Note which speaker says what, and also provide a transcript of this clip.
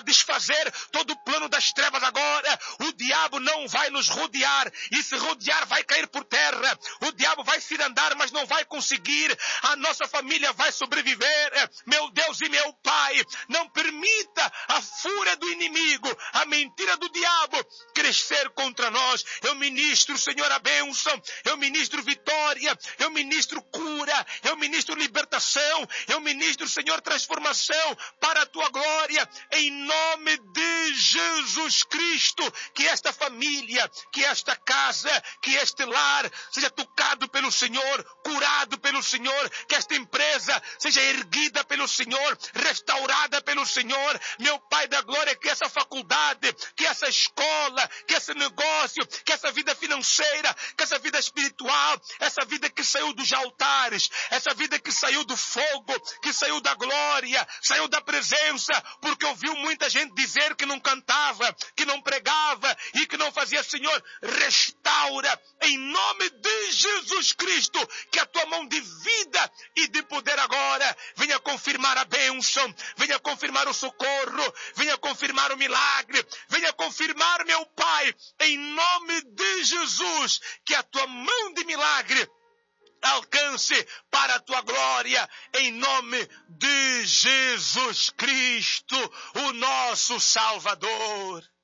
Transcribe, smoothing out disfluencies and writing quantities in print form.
Speaker 1: desfazer todo o plano das trevas agora. O diabo não vai nos rodear, e se rodear vai cair por terra. O diabo vai se andar, mas não vai conseguir. A nossa família vai sobreviver. Meu Deus e meu Pai, não permita a fúria do inimigo, a mentira do diabo crescer contra nós. Eu ministro, Senhor, a bênção. Eu ministro vitória. Eu ministro cura. Eu ministro libertação. Eu ministro, Senhor, transformação para a tua glória. Em nome de Jesus Cristo, que esta família, que esta casa, que este lar seja tocado pelo Senhor, curado pelo Senhor, que esta empresa seja erguida pelo Senhor, restaurada pelo Senhor. Meu Pai da glória, que essa faculdade, que essa escola, que esse negócio, que essa vida financeira, que essa vida espiritual, essa vida que saiu dos altares, essa vida que saiu do fogo, que saiu da glória, saiu da presença, porque ouviu muita gente dizer que não cantava, que não pregava e que não fazia. Senhor, restaura em nome de Jesus Cristo, que a tua mão de vida e de poder agora venha confirmar a bênção, venha confirmar o socorro, venha confirmar o milagre, venha confirmar, meu Pai, em nome de Jesus, que a tua mão de milagre alcance para a tua glória, em nome de Jesus Cristo, o nosso Salvador.